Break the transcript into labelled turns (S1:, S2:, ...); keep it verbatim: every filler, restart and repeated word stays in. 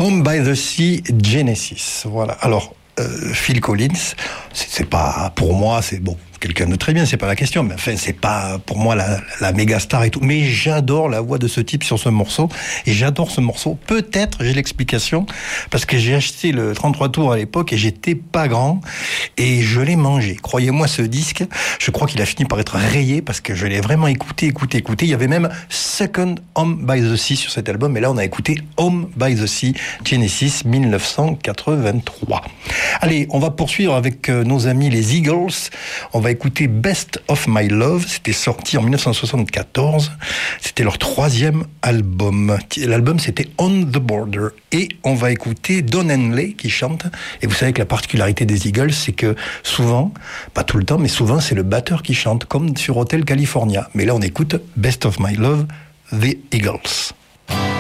S1: Home by the Sea, Genesis. Voilà. Alors, euh, Phil Collins, c'est, c'est pas pour moi, c'est bon. Quelqu'un de très bien, c'est pas la question, mais enfin, c'est pas pour moi la, la méga star et tout. Mais j'adore la voix de ce type sur ce morceau, et j'adore ce morceau. Peut-être, j'ai l'explication, parce que j'ai acheté le trente-trois tours à l'époque et j'étais pas grand, et je l'ai mangé. Croyez-moi, ce disque, je crois qu'il a fini par être rayé, parce que je l'ai vraiment écouté, écouté, écouté. Il y avait même Second Home by the Sea sur cet album, et là, on a écouté Home by the Sea, Genesis, dix-neuf cent quatre-vingt-trois. Allez, on va poursuivre avec nos amis les Eagles. On va écouter Best of My Love, c'était sorti en dix-neuf cent soixante-quatorze, c'était leur troisième album. L'album c'était On the Border, et on va écouter Don Henley qui chante, et vous savez que la particularité des Eagles, c'est que souvent, pas tout le temps, mais souvent c'est le batteur qui chante, comme sur Hotel California. Mais là on écoute Best of My Love, The Eagles.